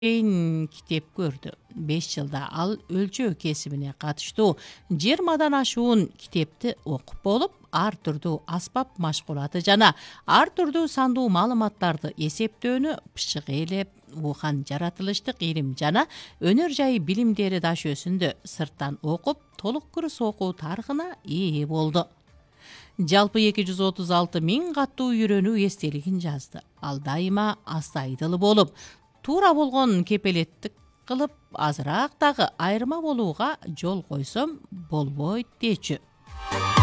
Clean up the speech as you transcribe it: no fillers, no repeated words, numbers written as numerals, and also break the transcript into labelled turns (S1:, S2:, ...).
S1: китеп көрдү. 5 жылда ал өлчөө кесибине катыштуу 20 ашуун китепти окуп болуп, ар түрдүү аспап машкулаты жана ар түрдүү сандуу маалыматтарды эсептөөнү бышык ээлеп, ухан жаратылыштык илим жана өнөр жай билимдери дашөөсүндө сырттан окуп, толук курс окуу тарыхына ээ болду. Жалпы 236 миң каттуу үйрөнүү эстелигин жазды. Ал дайыма астайдыл болуп, туура болгон кепелеттик кылып, азыраак дагы айырма болууга жол койсом болбойт дечү.